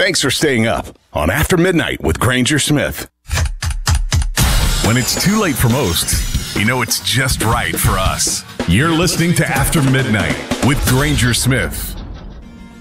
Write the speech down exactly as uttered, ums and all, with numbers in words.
Thanks for staying up on After Midnight with Granger Smith. When it's too late for most, you know it's just right for us. You're listening to After Midnight with Granger Smith.